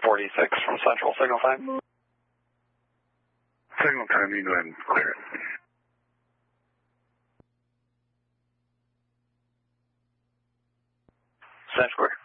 46 from Central, signal time. Signal time, you go ahead and clear it. Central.